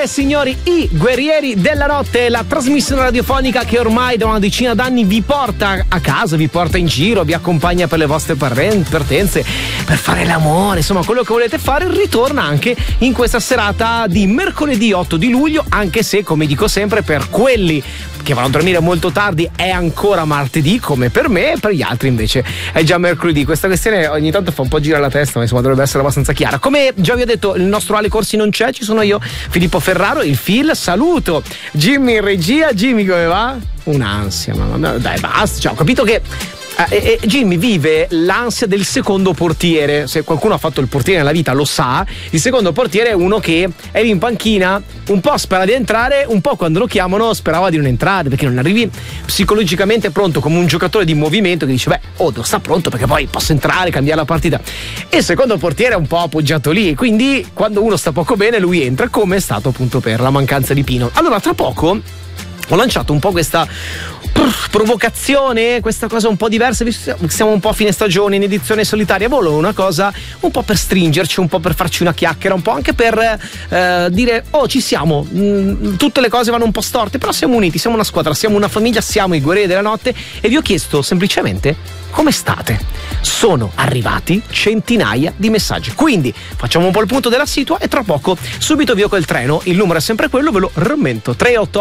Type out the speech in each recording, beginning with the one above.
signori, i Guerrieri della Notte, la trasmissione radiofonica che ormai da una decina d'anni vi porta a casa, vi porta in giro, vi accompagna per le vostre partenze, per fare l'amore, insomma quello che volete fare, ritorna anche in questa serata di mercoledì 8 di luglio, anche se, come dico sempre, per quelli che vanno a dormire molto tardi è ancora martedì, come per me, e per gli altri invece è già mercoledì. Questa questione ogni tanto fa un po' girare la testa, ma insomma dovrebbe essere abbastanza chiara. Come già vi ho detto, il nostro Ale Corsi non c'è, ci sono io, Filippo Ferraro, il Phil, saluto Jimmy in regia. Jimmy, come va? Un'ansia, mamma, dai basta, cioè, ho capito che Jimmy vive l'ansia del secondo portiere. Se qualcuno ha fatto il portiere nella vita lo sa, il secondo portiere è uno che è lì in panchina, un po' spera di entrare, un po' quando lo chiamano sperava di non entrare, perché non arrivi psicologicamente pronto come un giocatore di movimento che dice devo sta pronto perché poi posso entrare, cambiare la partita. E il secondo portiere è un po' appoggiato lì, quindi quando uno sta poco bene lui entra, come è stato appunto per la mancanza di Pino. Allora tra poco ho lanciato un po' questa provocazione, questa cosa un po' diversa, visto che siamo un po' a fine stagione, in edizione solitaria, volevo una cosa un po' per stringerci, un po' per farci una chiacchiera, un po' anche per dire ci siamo, tutte le cose vanno un po' storte, però siamo uniti, siamo una squadra, siamo una famiglia, siamo i Guerrieri della Notte, e vi ho chiesto semplicemente come state. Sono arrivati centinaia di messaggi, quindi facciamo un po' il punto della situa e tra poco subito via col treno. Il numero è sempre quello, ve lo rammento,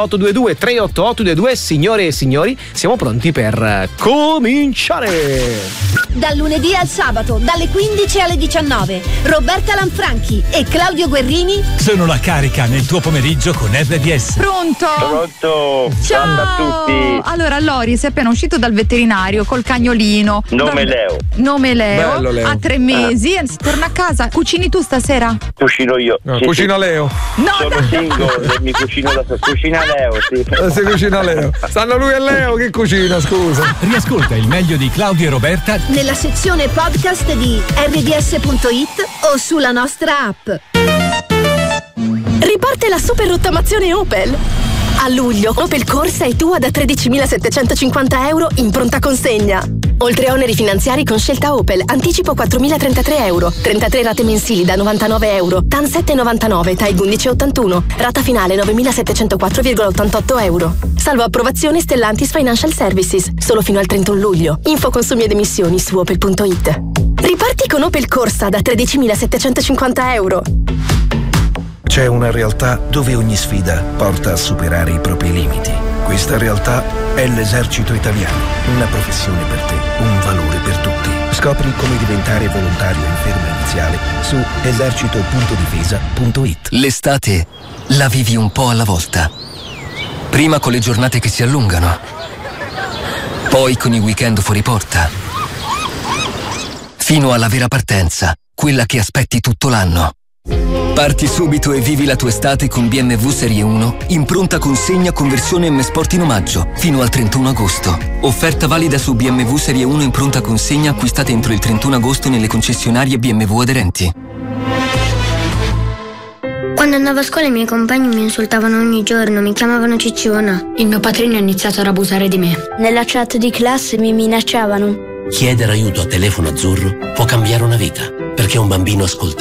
38822 signore e signori, siamo pronti per cominciare. Dal lunedì al sabato, dalle 15 alle 19, Roberta Lanfranchi e Claudio Guerrini sono la carica nel tuo pomeriggio con RDS. Pronto? Ciao a tutti. Allora, Lori si è appena uscito dal veterinario col cagnolino. Nome Leo. Bello, Leo. Ha 3 mesi, torna a casa. Cucini tu stasera? Cucino io. No, sì, cucina sì. Leo. No, sono single e mi cucino da solo. Cucina Leo, sì. Si cucina Leo. Stanno lui e Leo che cucina, scusa. Riascolta il meglio di Claudio e Roberta nella sezione podcast di rds.it o sulla nostra app. Riparte la super rottamazione Opel. A luglio Opel Corsa è tua da 13.750 euro in pronta consegna. Oltre oneri finanziari con scelta Opel, anticipo 4.033 euro, 33 rate mensili da 99 euro, TAN 7,99, TAEG 11,81, rata finale 9.704,88 euro. Salvo approvazione Stellantis Financial Services, solo fino al 31 luglio. Info consumi ed emissioni su opel.it. Riparti con Opel Corsa da 13.750 euro. C'è una realtà dove ogni sfida porta a superare i propri limiti. Questa realtà è l'Esercito Italiano. Una professione per te, un valore per tutti. Scopri come diventare volontario in ferma iniziale su esercito.difesa.it. L'estate la vivi un po' alla volta. Prima con le giornate che si allungano, poi con i weekend fuori porta, fino alla vera partenza, quella che aspetti tutto l'anno. Parti subito e vivi la tua estate con BMW Serie 1 in pronta consegna con versione M Sport in omaggio fino al 31 agosto. Offerta valida su BMW Serie 1 in pronta consegna acquistate entro il 31 agosto nelle concessionarie BMW aderenti. Quando andavo a scuola i miei compagni mi insultavano ogni giorno, mi chiamavano cicciona. Il mio padrino ha iniziato ad abusare di me. Nella chat di classe mi minacciavano. Chiedere aiuto a Telefono Azzurro può cambiare una vita, perché un bambino ascoltato